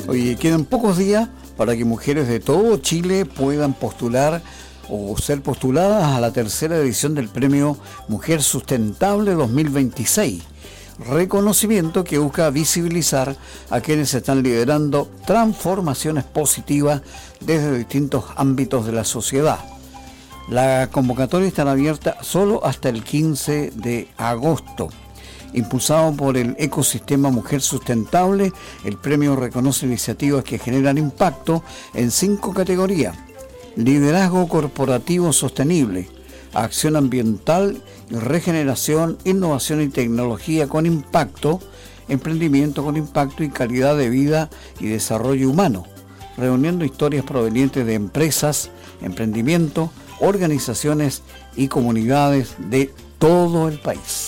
Oye, quedan pocos días para que mujeres de todo Chile puedan postular o ser postuladas a la tercera edición del Premio Mujer Sustentable 2026. Reconocimiento que busca visibilizar a quienes están liderando transformaciones positivas desde distintos ámbitos de la sociedad. La convocatoria estará abierta solo hasta el 15 de agosto. Impulsado por el ecosistema Mujer Sustentable, el premio reconoce iniciativas que generan impacto en 5 categorías: liderazgo corporativo sostenible, acción ambiental y regeneración, innovación y tecnología con impacto, emprendimiento con impacto y calidad de vida y desarrollo humano, reuniendo historias provenientes de empresas, emprendimiento, organizaciones y comunidades de todo el país.